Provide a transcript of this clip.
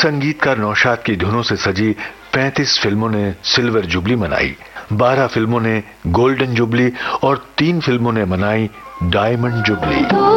संगीतकार नौशाद की धुनों से सजी 35 फिल्मों ने सिल्वर जुबली मनाई, 12 फिल्मों ने गोल्डन जुबली और 3 फिल्मों ने मनाई डायमंड जुबली।